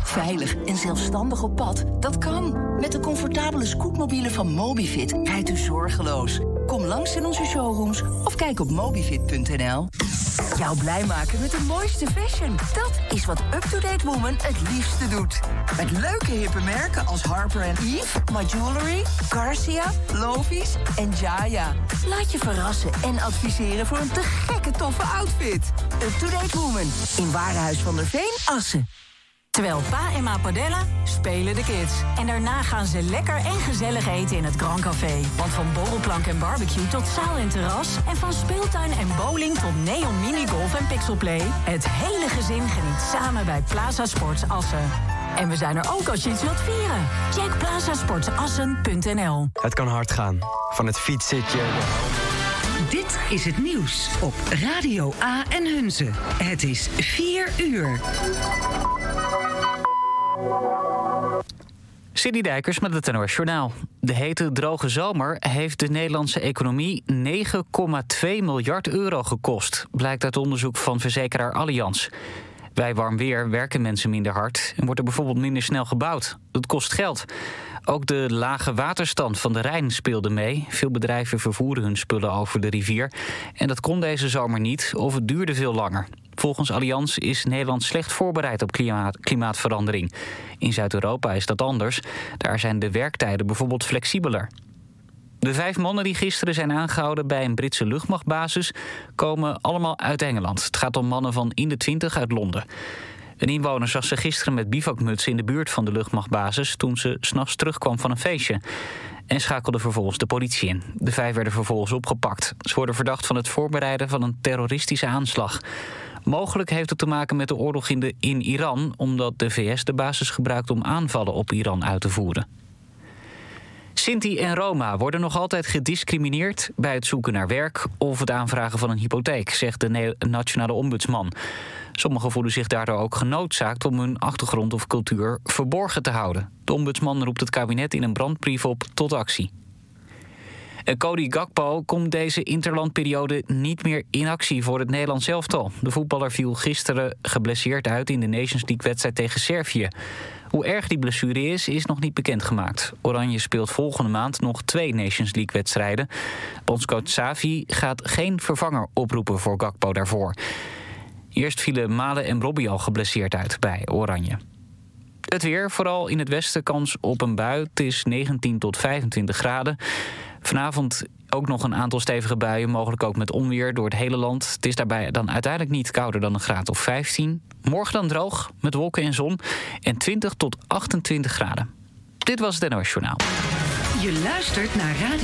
Veilig en zelfstandig op pad, dat kan. Met de comfortabele scootmobielen van Mobifit rijdt u zorgeloos. Kom langs in onze showrooms of kijk op mobifit.nl. Jou blij maken met de mooiste fashion. Dat is wat up-to-date woman het liefste doet. Met leuke hippe merken als Harper & Eve, My Jewelry, Garcia, Lovies en Jaya. Laat je verrassen en adviseren voor een te gekke toffe outfit. Up-to-date woman in Warenhuis van der Veen, Assen. Terwijl pa en ma padellen, spelen de kids. En daarna gaan ze lekker en gezellig eten in het Grand Café. Want van borrelplank en barbecue tot zaal en terras... en van speeltuin en bowling tot neon minigolf en pixelplay... het hele gezin geniet samen bij Plaza Sports Assen. En we zijn er ook als je iets wilt vieren. Check plazasportsassen.nl. Het kan hard gaan. Van het fietszitje... Dit is het nieuws op Radio A en Hunze. Het is 4 uur. Sidney Dijkers met het NOS Journaal. De hete, droge zomer heeft de Nederlandse economie 9,2 miljard euro gekost, blijkt uit onderzoek van verzekeraar Allianz. Bij warm weer werken mensen minder hard en wordt er bijvoorbeeld minder snel gebouwd. Dat kost geld. Ook de lage waterstand van de Rijn speelde mee. Veel bedrijven vervoeren hun spullen over de rivier. En dat kon deze zomer niet, of het duurde veel langer. Volgens Allianz is Nederland slecht voorbereid op klimaatverandering. In Zuid-Europa is dat anders. Daar zijn de werktijden bijvoorbeeld flexibeler. De 5 mannen die gisteren zijn aangehouden bij een Britse luchtmachtbasis komen allemaal uit Engeland. Het gaat om mannen van in de 20 uit Londen. Een inwoner zag ze gisteren met bivakmutsen in de buurt van de luchtmachtbasis toen ze 's nachts terugkwam van een feestje. En schakelde vervolgens de politie in. De 5 werden vervolgens opgepakt. Ze worden verdacht van het voorbereiden van een terroristische aanslag. Mogelijk heeft het te maken met de oorlog in Iran, omdat de VS de basis gebruikt om aanvallen op Iran uit te voeren. Sinti en Roma worden nog altijd gediscrimineerd bij het zoeken naar werk of het aanvragen van een hypotheek, zegt de nationale ombudsman. Sommigen voelen zich daardoor ook genoodzaakt om hun achtergrond of cultuur verborgen te houden. De ombudsman roept het kabinet in een brandbrief op tot actie. Cody Gakpo komt deze interlandperiode niet meer in actie voor het Nederlands elftal. De voetballer viel gisteren geblesseerd uit in de Nations League-wedstrijd tegen Servië. Hoe erg die blessure is nog niet bekendgemaakt. Oranje speelt volgende maand nog 2 Nations League-wedstrijden. Bondscoach Xavi gaat geen vervanger oproepen voor Gakpo daarvoor. Eerst vielen Malen en Robbie al geblesseerd uit bij Oranje. Het weer, vooral in het westen kans op een bui. Het is 19 tot 25 graden. Vanavond ook nog een aantal stevige buien, mogelijk ook met onweer door het hele land. Het is daarbij dan uiteindelijk niet kouder dan een graad of 15. Morgen dan droog, met wolken en zon en 20 tot 28 graden. Dit was het NOS Journaal. Je luistert naar Radio